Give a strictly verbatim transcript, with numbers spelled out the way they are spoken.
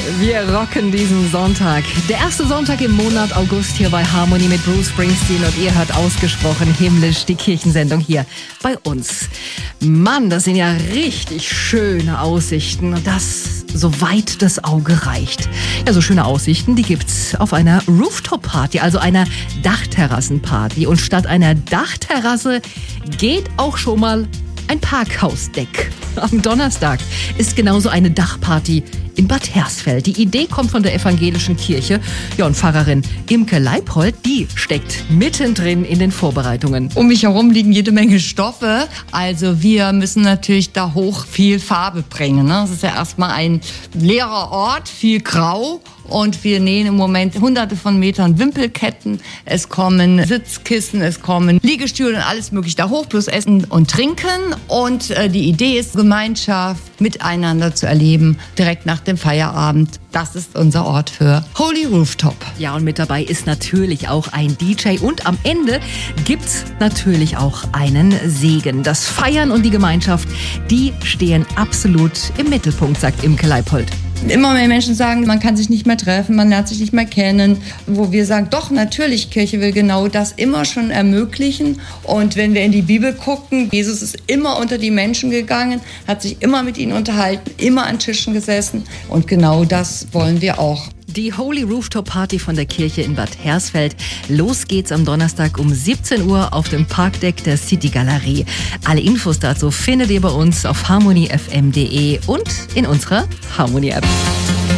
Wir rocken diesen Sonntag. Der erste Sonntag im Monat August hier bei Harmony mit Bruce Springsteen und ihr hört ausgesprochen himmlisch die Kirchensendung hier bei uns. Mann, das sind ja richtig schöne Aussichten und das soweit das Auge reicht. Ja, so schöne Aussichten, die gibt's auf einer Rooftop-Party, also einer Dachterrassenparty. Und statt einer Dachterrasse geht auch schon mal ein Parkhausdeck. Am Donnerstag ist genauso eine Dachparty in Bad Hersfeld. Die Idee kommt von der evangelischen Kirche. Ja, und Pfarrerin Imke Leipold, die steckt mittendrin in den Vorbereitungen. Um mich herum liegen jede Menge Stoffe. Also wir müssen natürlich da hoch viel Farbe bringen. Ne? Das ist ja erstmal ein leerer Ort, viel Grau. Und wir nähen im Moment hunderte von Metern Wimpelketten. Es kommen Sitzkissen, es kommen Liegestühle und alles mögliche da hoch, plus Essen und Trinken. Und äh, die Idee ist, Gemeinschaft miteinander zu erleben, direkt nach dem Feierabend. Das ist unser Ort für Holy Rooftop. Ja, und mit dabei ist natürlich auch ein D J. Und am Ende gibt's natürlich auch einen Segen. Das Feiern und die Gemeinschaft, die stehen absolut im Mittelpunkt, sagt Imke Leipold. Immer mehr Menschen sagen, man kann sich nicht mehr treffen, man lernt sich nicht mehr kennen. Wo wir sagen, doch, natürlich, Kirche will genau das immer schon ermöglichen. Und wenn wir in die Bibel gucken, Jesus ist immer unter die Menschen gegangen, hat sich immer mit ihnen unterhalten, immer an Tischen gesessen. Und genau das wollen wir auch. Die Holy Rooftop Party von der Kirche in Bad Hersfeld. Los geht's am Donnerstag um siebzehn Uhr auf dem Parkdeck der City Galerie. Alle Infos dazu findet ihr bei uns auf harmony f m punkt d e und in unserer Harmony App.